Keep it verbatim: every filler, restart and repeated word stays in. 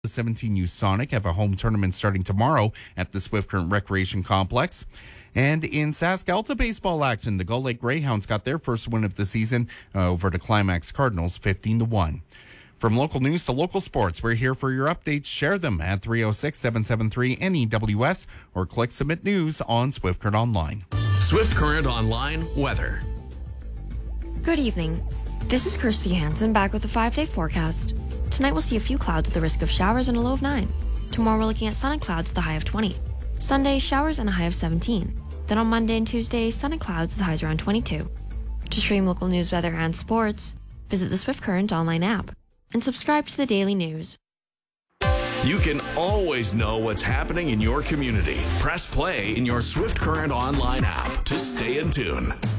The seventeen U Sonic have a home tournament starting tomorrow at the Swift Current Recreation Complex. And in Sask-Alta baseball action, the Gull Lake Greyhounds got their first win of the season uh, over the Climax Cardinals, fifteen to one. From local news to local sports, we're here for your updates. Share them at three oh six, seven seven three, N E W S or click Submit News on Swift Current Online. Swift Current Online weather. Good evening. This is Kirsty Hansen back with a five-day forecast. Tonight we'll see a few clouds with a risk of showers and a low of nine. Tomorrow we're looking at sun and clouds with a high of twenty. Sunday, showers and a high of seventeen. Then on Monday and Tuesday, sun and clouds with highs around twenty-two. To stream local news, weather, and sports, visit the Swift Current online app and subscribe to the daily news. You can always know what's happening in your community. Press play in your Swift Current Online app to stay in tune.